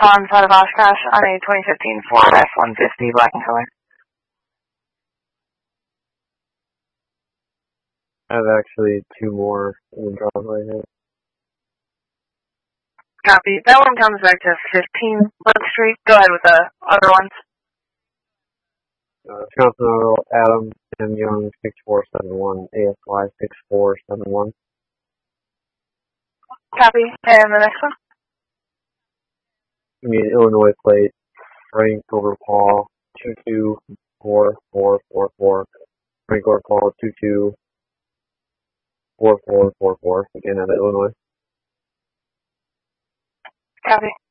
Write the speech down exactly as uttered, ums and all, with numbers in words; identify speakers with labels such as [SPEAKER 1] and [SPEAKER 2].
[SPEAKER 1] Ponds out of Oshkosh on a twenty fifteen Ford F one fifty black in color.
[SPEAKER 2] I have actually two more in the driveway here.
[SPEAKER 1] Copy. That one comes back to fifteen Brook Street. Go ahead with the other ones.
[SPEAKER 2] Uh, Wisconsin Auto, Adam M. Young, six four seven one, A S Y six four seven one.
[SPEAKER 1] Copy. And the next one?
[SPEAKER 2] I mean, Illinois plate, Frank over Paul, two two four four four four. Frank over Paul, two two four four four four. Again, out of Illinois.
[SPEAKER 1] Copy.